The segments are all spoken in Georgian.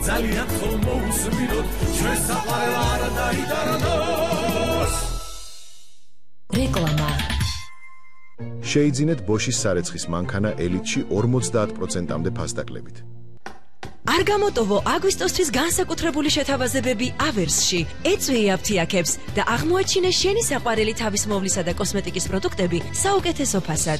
ძალიან ხომ მოусმინოთ ჩვენ საყვარელ არ დაიდარდოს. რეკლამა. შეიძინეთ ბოშის სარეცხის მანქანა ელიტში 50%-მდე ფასდაკლებით. არ გამოტოვო აგვისტოსთვის განსაკუთრებული შეთავაზებები ავერსში. ეწვიე აფთიაქებს და აღმოაჩინე შენი საყვარელი თავისმოვლისა და კოსმეტიკის პროდუქტები საუკეთესო ფასად.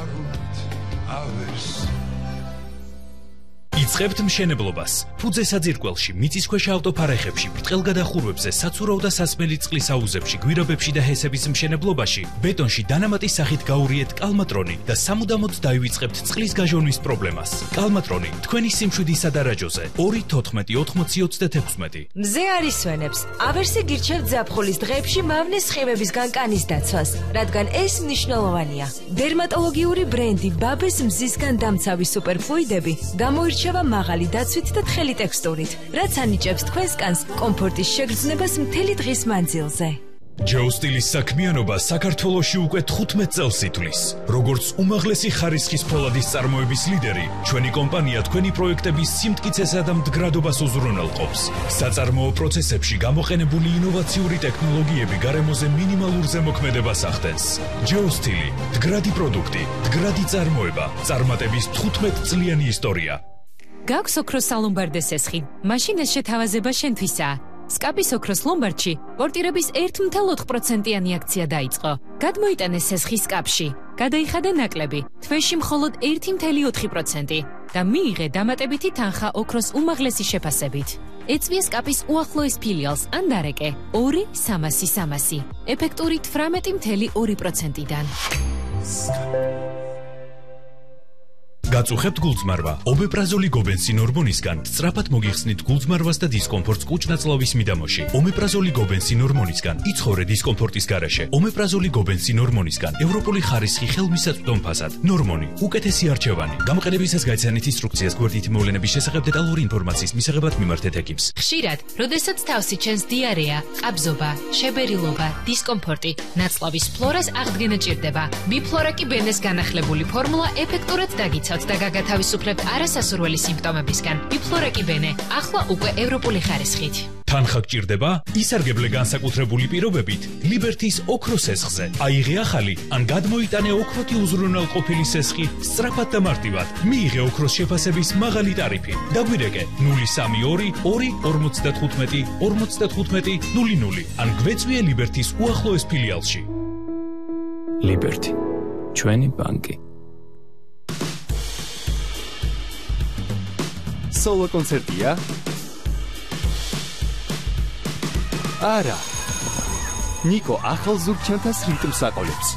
იწყებთ მშენებლობას. ფუძე საძირკველში, მიწისქვეშა ავტოფარეხებში, ბრტყელგადახურვებზე, საცურაო და სასმელი წყლის აუზებში, გვირაბებში და ჰესების მშენებლობაში, ბეტონში დანამატის სახით გაურიეთ კალმატრონი და სამუდამოდ დაივიწყებთ წყლის გაჟონვის პრობლემას. კალმატრონი თქვენი სიმშვიდისა და რაჯოზე 2-14-80-26. მზე არ ისვენებს. ავერსი გირჩევთ ზაფხულის დღეებში მავნე სხივებისგან კანის დაცვას, რადგან ეს მნიშვნელოვანია. დერმატოლოგიური ბრენდი ბაბეს მზისგან დამცავი სუპერფლუიდები გამოირჩევა მაღალი დაცვით და თხელი ტექსტურით, რაც ანიჭებს თქვენს კანს კომფორტის შეგრძნებას მთელი დღის მანძილზე. ჯოუსტილის საქმიანობა საქართველოში უკვე 15 წელს ითვლის. როგორც უმაღლესი ხარისხის ფოლადის წარმოების ლიდერი, ჩვენი კომპანია თქვენი პროექტების სიმტკიცესა და მდგრადობას უზრუნველყოფს. საწარმოო პროცესებში გამოყენებული ინოვაციური ტექნოლოგიები გარემოზე მინიმალურ ზემოქმედებას ახდენს. ჯოუსტილი, მდგრადი პროდუქტი, მდგრადი წარმოება, წარმატების 15 წლიანი ისტორია. გაქვს ოქროს სალომბარდე სესხი. მაშინ ეს შეთავაზება შენთვისაა. სკაპის ოქროს ლომბარდში პორტირების 1.4%-იანი აქცია დაიწყო. გადმოიტანეს სესხი სკაპში. გადაიხადა ნაკლები, თვეში მხოლოდ 1.4% და მიიღე დამატებითი თანხა ოქროს უმაღლესი შეფასებით. ეწვია სკაპის უახლოეს ფილიალს ან დარეკე 2-300-300. ეფექტური 18.2%-დან. გაწუხებთ გულწმარვა. ომეპრაზოლი გობენსინ ჰორმონისგან სწრაფად მოგიხსნით გულწმარვას და დისკომფორტს კუჭ-ნაწლავის მიდამოში. ომეპრაზოლი გობენსინ ჰორმონისგან იცხოვრე დისკომფორტის გარეშე. ომეპრაზოლი გობენსინ ჰორმონისგან ევროპული ხარისხი ხელმისაწვდომ ფასად. ნორმონი, უკეთესი არჩევანი. გამოყენებისას გაიცანით ინსტრუქციას გვერდითი მოვლენების შესახებ დეტალური ინფორმაციის მისაღებად მიმართეთ ექიმს. ხშირად, როდესაც თავსი ჩენს დიარეა, ყაბზობა, შებერილობა, დისკომფორტი, ნაწლავის ფლორას აღდგენა ჭირდება. ბიფლორაკი ბენეს განახლებული ფორმულა ეფექტურად დაგიცავთ და გაგათავისუფლებთ არასასურველი სიმპტომებისგან. ბიფლორაკი ბენე, ახლა უკვე ევროპული ხარისხით. თანხა გჭირდება? ისარგებლე განსაკუთრებული პირობებით ლიბერთის ოქროს სესხზე. აიღე ახალი ან გადმოიტანე ოქროთი უზრუნველყოფილი სესხი სწრაფად და მარტივად. მიიღე ოქროს შეფასების მაღალი ტარიფი. დაგვირეკე 032 2 55 00 ან გვეწვიე ლიბერთის უახლოეს ფილიალში. ლიბერთი, ჩვენი ბანკი. სოლო კონცერტია? არა. ნიკო ახალ ზურგჩანთას რიტმს აყოლებს.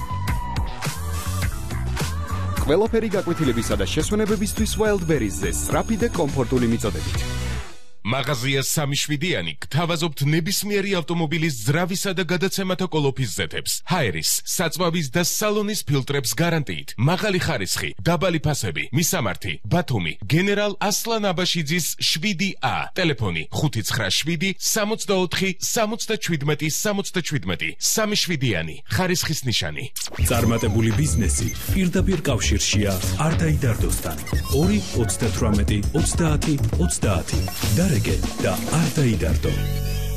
ყველაფერი გაკვეთილებისა და შესვენებებისთვის Wildberries-ზე სწრაფი და კომფორტული მიწოდებით. მაღაზია 3-7-იანი გთავაზობთ ნებისმიერი ავტომობილის ძრავისა და გადაცემათა კოლოფის ზეთებს, ჰაერის, საწვავის და სალონის ფილტრებს გარანტიით, მაღალი ხარისხი, დაბალი ფასები, მისამართი, ბათუმი, გენერალ ასლან აბაშიძის 7A, ტელეფონი 597 64 77 77, 3-7-იანი, ხარისხის ნიშანი. წარმატებული ბიზნესი პირდაპირ კავშირშია არ დაიდარდოსთან. 2-28-30-30 დარეკე და არ დაიდარდო.